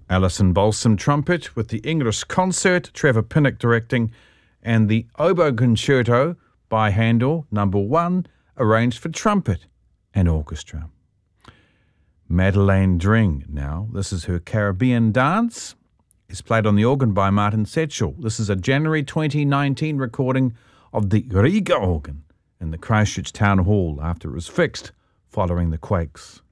Alison Balsam trumpet with the English Concert, Trevor Pinnock directing, and the Oboe Concerto by Handel, number 1, arranged for trumpet and orchestra. Madeleine Dring now. This is her Caribbean Dance. It's played on the organ by Martin Setchell. This is a January 2019 recording of the Riga organ in the Christchurch Town Hall after it was fixed following the quakes.